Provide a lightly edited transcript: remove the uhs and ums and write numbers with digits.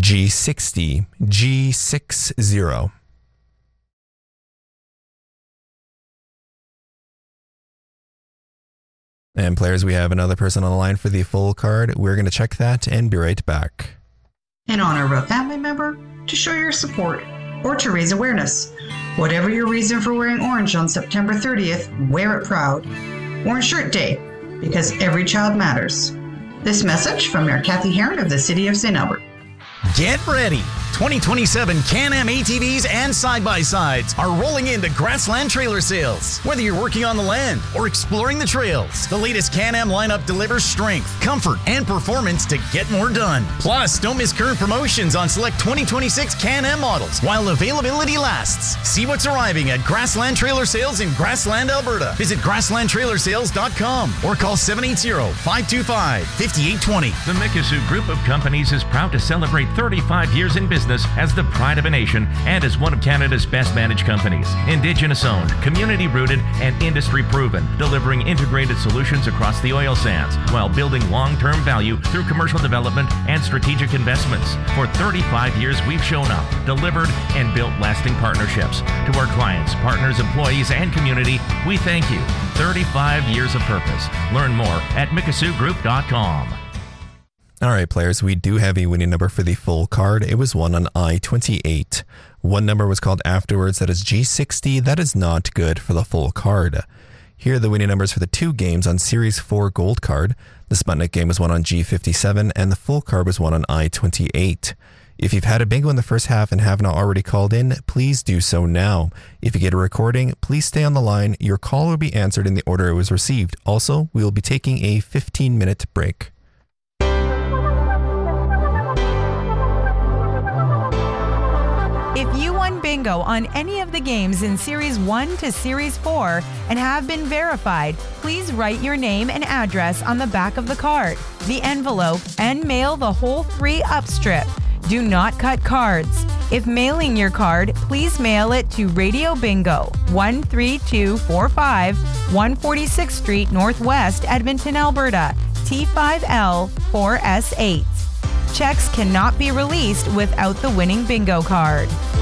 G60, G60. And players, we have another person on the line for the full card. We're going to check that and be right back. In honor of a family member, to show your support, or to raise awareness. Whatever your reason for wearing orange on September 30th, wear it proud. Orange Shirt Day, because every child matters. This message from Mayor Kathy Heron of the City of St. Albert. Get ready! 2027 Can-Am ATVs and side-by-sides are rolling into Grassland Trailer Sales. Whether you're working on the land or exploring the trails, the latest Can-Am lineup delivers strength, comfort, and performance to get more done. Plus, don't miss current promotions on select 2026 Can-Am models while availability lasts. See what's arriving at Grassland Trailer Sales in Grassland, Alberta. Visit grasslandtrailersales.com or call 780-525-5820. The Mikisew Group of Companies is proud to celebrate 35 years in business as the pride of a nation and as one of Canada's best managed companies. Indigenous owned, community rooted, and industry proven, delivering integrated solutions across the oil sands while building long-term value through commercial development and strategic investments. For 35 years, we've shown up, delivered, and built lasting partnerships. To our clients, partners, employees, and community, we thank you. 35 years of purpose. Learn more at MikisewGroup.com. All right, players, we do have a winning number for the full card. It was one on I-28. One number was called afterwards. That is G60. That is not good for the full card. Here are the winning numbers for the two games on Series 4 Gold card. The Sputnik game was one on G57, and the full card was one on I-28. If you've had a bingo in the first half and have not already called in, please do so now. If you get a recording, please stay on the line. Your call will be answered in the order it was received. Also, we will be taking a 15-minute break. If you won bingo on any of the games in Series 1 to Series 4 and have been verified, please write your name and address on the back of the card, the envelope, and mail the whole 3-up strip. Do not cut cards. If mailing your card, please mail it to Radio Bingo, 13245 146th Street Northwest, Edmonton, Alberta, T5L 4S8. Checks cannot be released without the winning bingo card.